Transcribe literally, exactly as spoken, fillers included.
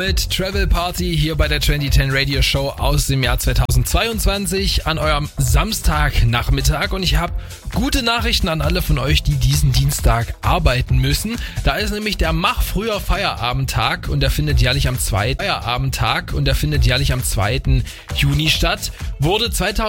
Mit Travel Party hier bei der zwanzig zehn Radio Show aus dem Jahr zweitausendzweiundzwanzig an eurem Samstagnachmittag, und ich habe gute Nachrichten an alle von euch, die diesen Dienstag arbeiten müssen. Da ist nämlich der Mach früher Feierabendtag, und der findet jährlich am zweiten Feierabendtag und der findet jährlich am zweiten Juni statt. Wurde zweitausend